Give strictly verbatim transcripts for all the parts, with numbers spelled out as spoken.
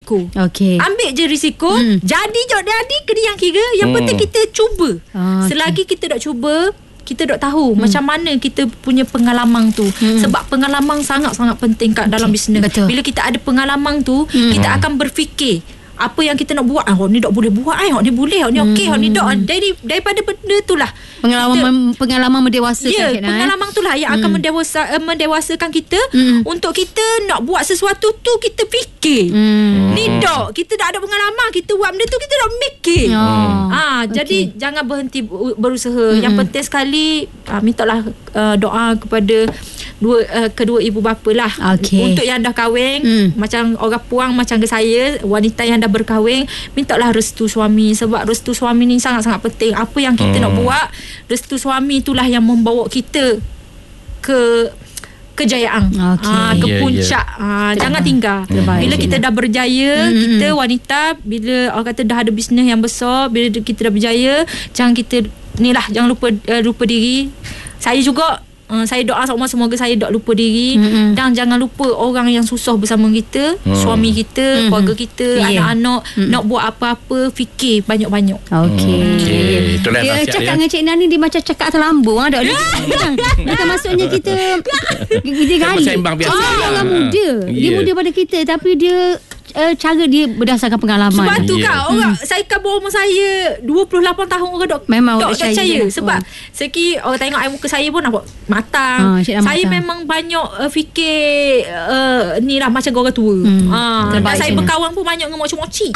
risiko. Okey. Ambil je risiko. Hmm. Jadi jadi kena yang kira. Yang Hmm. penting kita cuba. Ah, okay. Selagi kita dah cuba, kita dah tahu Hmm. macam mana kita punya pengalaman tu. Hmm. Sebab pengalaman sangat-sangat penting kat dalam bisnes. Betul. Bila kita ada pengalaman tu, Hmm. kita akan berfikir apa yang kita nak buat. Ah, hok ni tak boleh buat. Ai, hok ni boleh, hok ni okey, hok ni tak. Dari daripada benda itulah Pengalaman kita, pengalaman mendewasakan ya, Cik Na. pengalaman itulah yang Hmm. akan mendewasa, uh, mendewasakan kita. Hmm. Untuk kita nak buat sesuatu tu, kita fikir. Hmm. Ni tak, kita dah ada pengalaman, kita buat benda tu, kita dah mikir. Oh. Ah, Okey. jadi jangan berhenti bu- berusaha. Hmm. Yang penting sekali uh, mintalah uh, doa kepada dua uh, kedua ibu bapa lah. Okey. Untuk yang dah kahwin, Hmm. macam orang puang macam ke saya, wanita yang dah berkahwin, mintalah restu suami. Sebab restu suami ni sangat-sangat penting. Apa yang kita Hmm. nak buat, restu suami itulah yang membawa kita ke kejayaan. Okey. Ah, ke Ya, ya. puncak. Ah, jangan tinggal. Terbaik, Bila Cik kita Na. dah berjaya, Hmm. kita wanita, bila orang kata dah ada bisnes yang besar, bila kita dah berjaya, jangan kita ni lah, jangan lupa uh, lupa diri. Saya juga Uh, saya doa sama semoga saya tak lupa diri. Mm-mm. Dan jangan lupa orang yang susah bersama kita, Hmm. suami kita, Mm-mm. keluarga kita, Yeah. anak-anak. Mm-mm. Nak buat apa-apa, fikir banyak-banyak. Okey. Okey. Itulah Dia nasihat cakap ya. dengan Cik Na ni dia macam cakap atas lambung ah. Tak ada. Bukan, bukan maksudnya kita kita gali. Bersembang biasa Ah, lah. orang muda. Dia Ya. muda pada kita tapi dia uh, cara dia berdasarkan pengalaman. Sebab tu Ya. kan orang saya kan bawah umur saya dua puluh lapan tahun orang dok Memang dok awak percaya. percaya. Sebab Oh. segi orang tengok air muka saya pun nampak matang. Ah, cik dah Saya matang. memang banyak uh, fikir uh, ni lah macam orang tua. Hmm. Ah, dan Terbaik, saya cik Na. berkawan pun banyak dengan moci-moci.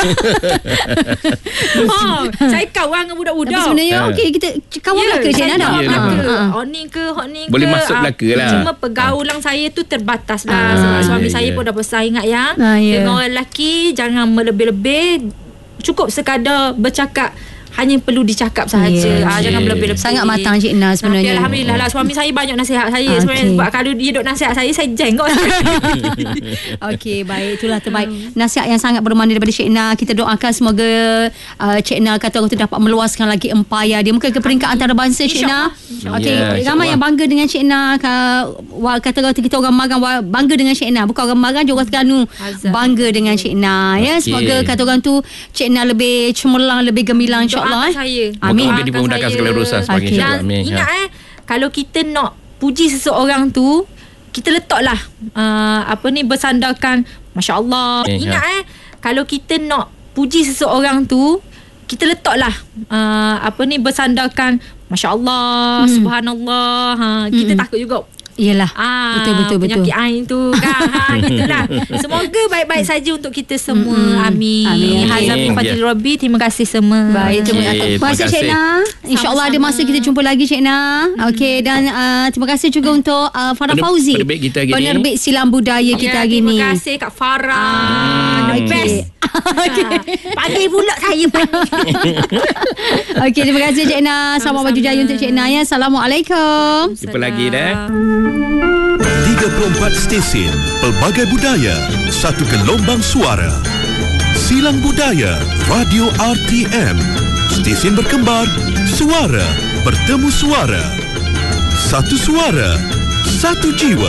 ha, saya kawan dengan budak-budak. Tapi sebenarnya Ah. okey kita kawan belaka Cik Na saya dah. kawan Yelah. belaka. Ah, ah. Oh ni ke, hok ni ke. Boleh masuk Ah, belaka lah. Cuma pergaulan saya tu terbatas lah. Ah, Sebab suami ya, saya ya. pun dah besar, ingat ya. Ah, ya. Dengan orang lelaki jangan melebih-lebih. Cukup sekadar bercakap, hanya perlu dicakap sahaja. Yes. Ah, jangan berlebih-lebih. Sangat matang Cik Na sebenarnya. Okay, Alhamdulillah lah. Suami saya banyak nasihat saya. Ah, Sebenarnya okey. sebab kalau dia duk nasihat saya, saya jenggot. Okey, baik, itulah terbaik. Nasihat yang sangat bermakna daripada Cik Na. Kita doakan semoga uh, Cik Na kata orang tu dapat meluaskan lagi empayar dia. Mungkin ke peringkat antarabangsa Cik Na. InsyaAllah. Okey, Ya, ramai insyaAllah. yang bangga dengan Cik Na. Ka- wa- Kata kata kita orang Marang wa- bangga dengan Cik Na. Bukan orang Marang je, orang Terengganu Azab. bangga dengan Cik Na. Ya, Okey. semoga kata orang tu Cik Na lebih cemerlang, lebih gemilang insya-Allah. Doakan eh. saya. Amin. Moga-moga dimudahkan Doakan segala saya. urusan sebagai Okey. insya-Allah. Dan Amin. ingat eh, kalau kita nak puji seseorang tu, kita letaklah uh, apa ni bersandarkan masya-Allah. Eh, Ingat eh, kalau kita nak puji seseorang tu, kita letaklah uh, apa ni bersandarkan masya-Allah, Hmm. subhanallah. Ha, kita Hmm. takut juga. Iyalah. Ah, Betul betul betul. penyakit ain tu kan. Ha, gitulah. Semoga baik-baik saja untuk kita semua. Mm-mm. Amin. Amin. Hazam Amin. Fadil Rabbi. Terima kasih semua. Baik, terima Okey, kasih. terima Terima kasih Cik kasih. Na. InsyaAllah ada masa kita jumpa lagi Cik Na. Okey, dan uh, terima kasih juga untuk uh, Farah Pener- Fauzi. penerbit kita hari ni. Penerbit Silam Budaya kita Ya, hari ni. terima kasih Kak Farah. Ah, The okey. best. Okey. Panggil pula saya. Okey, terima kasih Cik Na. Selamat baju jaya untuk Cik Na ya. Assalamualaikum. Jumpa lagi dah. tiga puluh empat stesen pelbagai budaya, satu gelombang suara. Silang Budaya Radio R T M. Stesen berkembar, suara bertemu suara. Satu suara, satu jiwa.